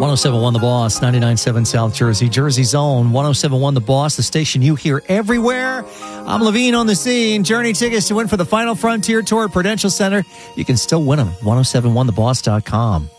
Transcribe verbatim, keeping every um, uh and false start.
oh seven point one The Boss, ninety-nine point seven South Jersey, Jersey's own one oh seven point one The Boss, the station you hear everywhere. I'm Levine on the scene. Journey tickets to win for the Final Frontier Tour at Prudential Center. You can still win them. ten seventy-one the boss dot com.